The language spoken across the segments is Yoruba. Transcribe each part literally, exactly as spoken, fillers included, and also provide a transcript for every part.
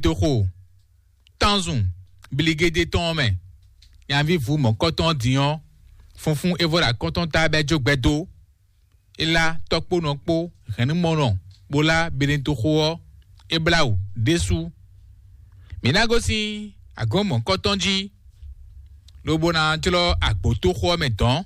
toko tanzun biligede ton me yanvi vous mon coton dion fonfon et voilà coton tabe jogbedo et là tokpo nokpo ren monon bola bilen toko e blau desu minagosi agon mon coton ji lo bona tlo agbo toko meton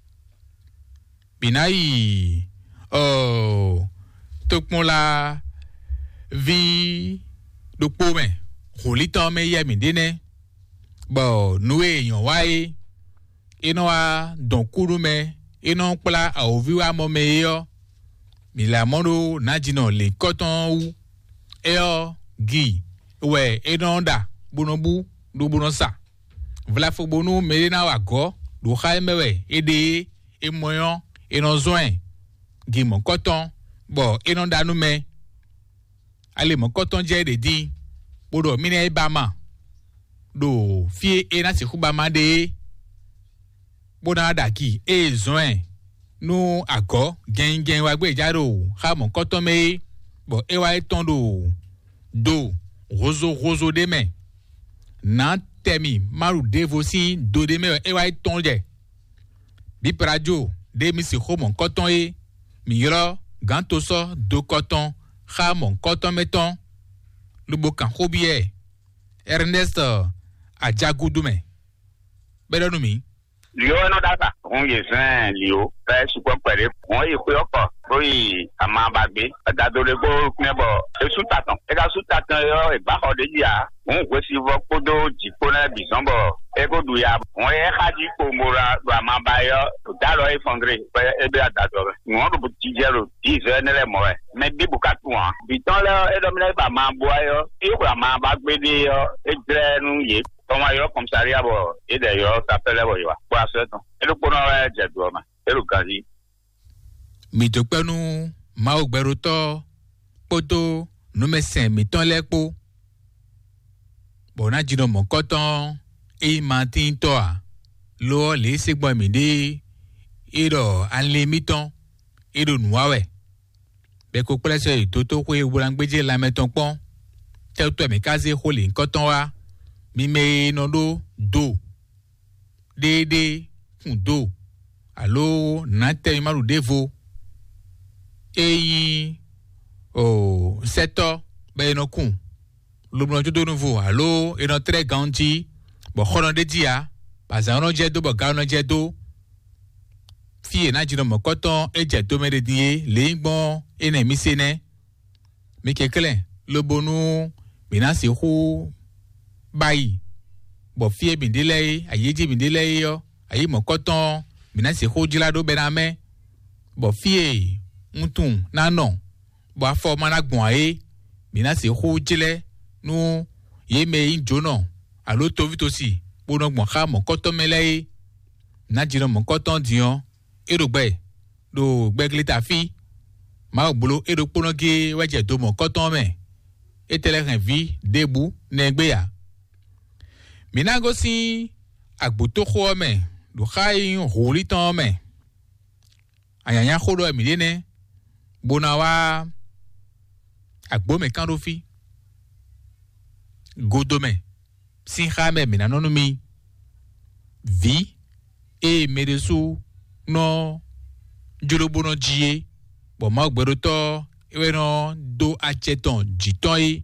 binai oh tokpon la vi dokpo me rolitan me ye mi dene bo nu eyan wa e ino a don kuru me ino pla a ovi wa mo me yo mi la mono na jino le coton u e o gi we ino da bonobu do bonosa vla fo bonu me na wa go do kha mewe ede e moyon ino zoin gi mon coton bo ino da nu me ale mon coton je de di bodo mine bama do fie ena se kubama de bona daki e zoin no ago gen gen wa gbe jaro ha mon coton me bo e wa etondo do rozo rozo de me na temi maru devosi do de me e wa etonje bi prajo de mi se ko mon coton e mi yoro ganto so do coton ha mon coton meton lubo kan hobie Ernest Ajagudume bedo nu mi Lio no data on ye san lio pe supo pere on ye ko oko oyi ama bagbe adado le go knebo esu tatan e ga su tatan yo e ba ho de dia on we si vo kodo jipo na bizombo e go du ya on ye haji ko mora do ama ba yo da lo e fondre e be adado won do ti jero di ze ne le mo e me bi bukatu an bi ton le e do mi le ba ma bo yo e ko ama bagbe de yo e dre nu ye Toma yo komisaria bo ide yo sapele bo yo kwa seton elu kono e jedo ma elu kazi mi to penu ma ogbero to poto no me sen mi ton lepo bona jino mon coton e mantin to a lo le segbo mi de iro anle mi ton iro nuawe be ko prese to to ko e burangbeje la meton pon te to mi kaze ho le coton wa mi me no do do de de fun do alo na te maru devo eyi o seto be no kun lo mo to do nouveau alo e no très ganti bo khono de dia pa za no je do bo ga no je do fie na jino mo coton e je do me de die le gbon e na mi se ne mi kekele lo bonu mi na se hu bayi bo fie bindile ayeji bindile yo ayi mo coton mina se ho jila do bename bo fie mutun na no bo afo mana gbon aye mina se ho jile nu ye me injo no alo to vitosi bo no gbon kha mo coton mele na jiro mo coton dion erogbe do gbeglita fi ma ogbolo ero ponoge waje do mo coton me etele ren vi debu negbe ya Minago si agbuto kho me do khai roli ton me ayanya khodo e midene bonawa agbo me kan rofi godo me sin khame minano no mi vi e medesu no juro bono jie bo ma gbero to ewe no do acheton jiton e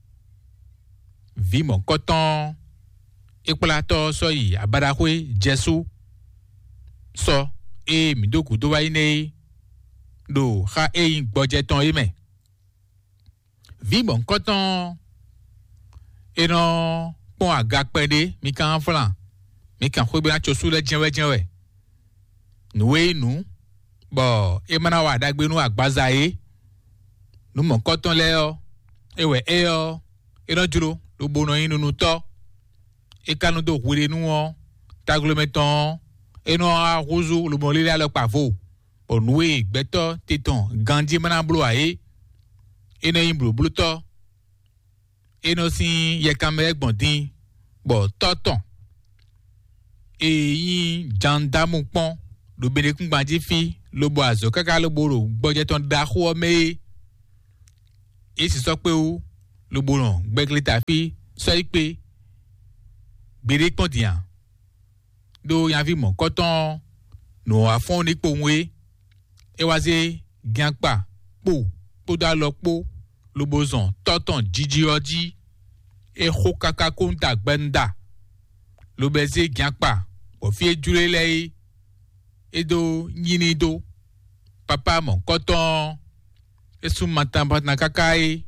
vi mon coton Ekpolato so yi abadakwe jesu so e midoku do wa ine do kha e gboje ton e me vi bon coton e no pon aga pede mi kan flan mi kan khwe bra chosu le jenwe jenwe nuwe nu bo e mana wa dagbe nu agbaza e nu mon coton le o ewe e o e no duro do bono yin nu to e kanu do wure nu won taglometon e no a rozu lo mo le la pavo onwe gbeto titon gandi mana blo aye e no yin blo blo to e no sin ye kamere gbondin bo toton e yin jandamu pon do benekun gbanji fi lo bo azo kaka lo boro gboje ton da ho me e si so pe o le boulon gbegli ta fi so ipe gbere pondian do yan vi mon coton no afon ni po nwe e waze gianpa po po da lo po lo bozon toton jiji oji e ho kaka konta gbenda lo beze gianpa o fi jure le e do nyini do papa mon coton e su matamba na kakai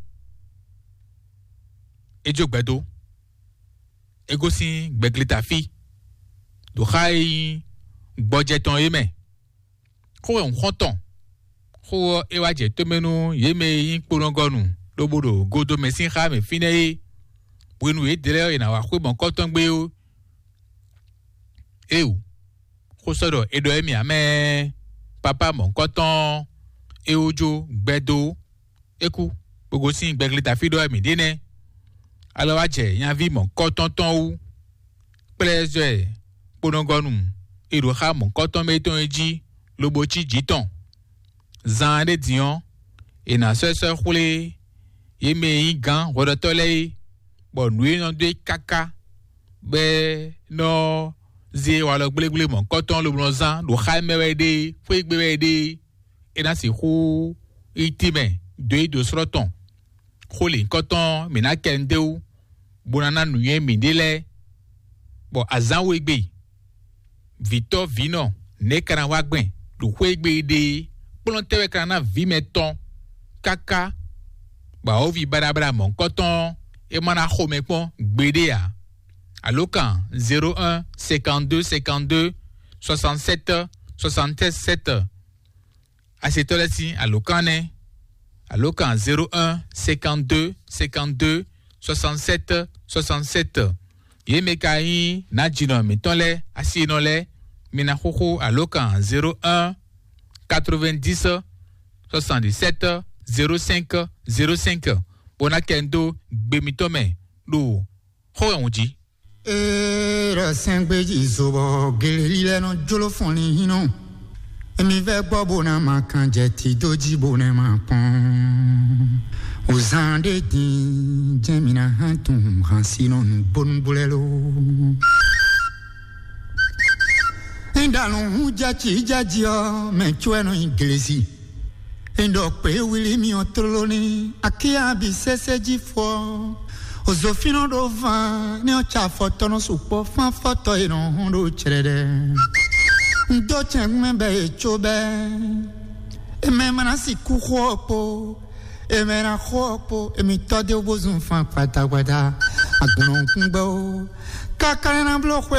e jogbedo e gosi gbeglita fi do khai gbojeton yeme ko en khoton ko e waje tomenu yeme yin polongonu lobodo godo mesin kha me fine wenu e dere e na wa ko bon koton gbe o e o ko sodo e do emi ame papa mon koton e ojo gbedo eku bogo sin gbeglita fi do emi dene alors waje yan vi mon koton ton ou pleasure polongonu e do kha mon koton meton eji lobochi jiton zan de dion e na se se khule yeme gan rodotole bon nuit non de kaka be no zi wala gbegle mon coton le bronzan do khaime wede fo gbe wede e na si khu itime de do sroton khole coton mina kendeu bonana nuye mindele bo azan wegbe Victor Vino ne kana wagben do wegbe de plontewe kana vi meton kaka ba ovi barabara mon coton e mana khome pon gbedea alokan zéro un cinquante-deux cinquante-deux soixante-sept soixante-sept asetolesi alokane alokan zéro un cinquante-deux cinquante-deux soixante-sept soixante-sept yemekai na jino mitonle asinole mina khoko alokan zéro un quatre-vingt-dix soixante-dix-sept zéro cinq zéro cinq bona kendo gbemitome lo ho onji e ra sengbeji sobo gelile no jolo fonli hino emi ve gbo bona makanje ti doji bona ma pon ozande din jemina hantum hansino bon bulelo indalo hujachi jajio me chueno inglesi indo pe wili mi otroloni akia bi seseji fo ozofino do van ne o cha foto no supo fan foto e no hondo cherede ndo chengme be chobe e me manasi ku khopo e me na khopo e mi tode obozun fan pata wada agbon kunbo kakana blo